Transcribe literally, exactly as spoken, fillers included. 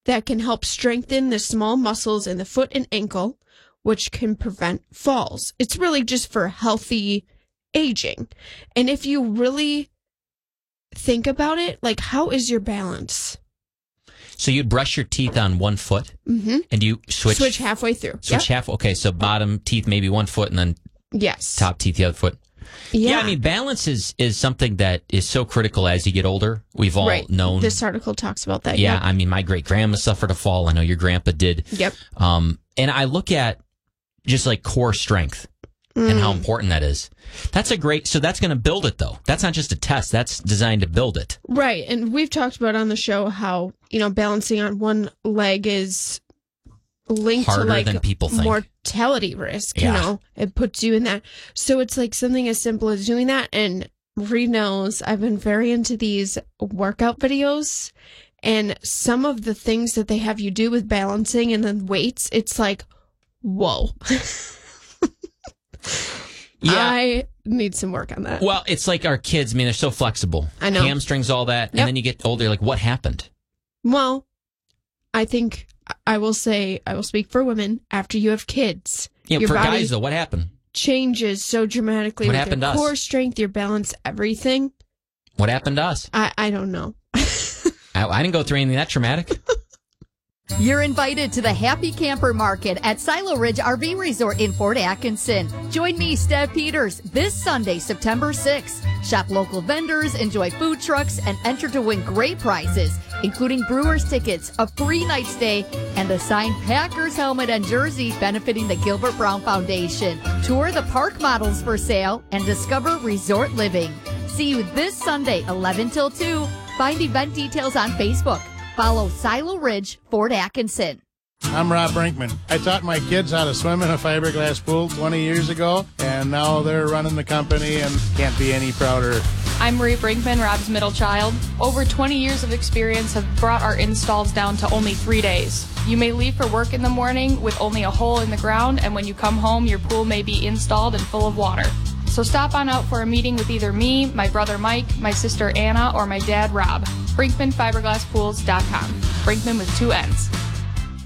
that can help strengthen the small muscles in the foot and ankle, which can prevent falls. It's really just for healthy aging. And if you really think about it, like, how is your balance? So you'd brush your teeth on one foot, mm-hmm. and you switch switch halfway through. Switch yep. half. Okay, so bottom teeth maybe one foot, and then yes, top teeth the other foot. Yeah. yeah, I mean, balance is, is something that is so critical as you get older. We've all right. known. This article talks about that. Yeah, yep. I mean, my great grandma suffered a fall. I know your grandpa did. Yep. Um, and I look at just like core strength mm. and how important that is. That's a great. So that's going to build it, though. That's not just a test. That's designed to build it. Right, and we've talked about on the show how, you know, balancing on one leg is linked harder to like than people think. Mortality risk. Yeah. You know, it puts you in that. So it's like something as simple as doing that. And Reed knows I've been very into these workout videos, and some of the things that they have you do with balancing and then weights, it's like, whoa. Yeah. I need some work on that. Well, it's like our kids. I mean, they're so flexible. I know. Hamstrings, all that. Yep. And then you get older, you're like, what happened? Well, I think I will say, I will speak for women. After you have kids, Yeah, your for body guys, though, what happened? changes so dramatically What with happened your to us? core strength, your balance, everything. What happened to us? I, I don't know. I, I didn't go through anything that traumatic. You're invited to the Happy Camper Market at Silo Ridge R V Resort in Fort Atkinson. Join me, Steph Peters, this Sunday, September sixth. Shop local vendors, enjoy food trucks, and enter to win great prizes, including Brewers tickets, a free night stay, and a signed Packers helmet and jersey benefiting the Gilbert Brown Foundation. Tour the park models for sale and discover resort living. See you this Sunday, eleven till two. Find event details on Facebook. Follow Silo Ridge, Fort Atkinson. I'm Rob Brinkman. I taught my kids how to swim in a fiberglass pool twenty years ago, and now they're running the company and can't be any prouder. I'm Marie Brinkman, Rob's middle child. Over twenty years of experience have brought our installs down to only three days. You may leave for work in the morning with only a hole in the ground, and when you come home, your pool may be installed and full of water. So stop on out for a meeting with either me, my brother Mike, my sister Anna, or my dad Rob. Brinkman Fiberglass Pools dot com. Brinkman with two N's.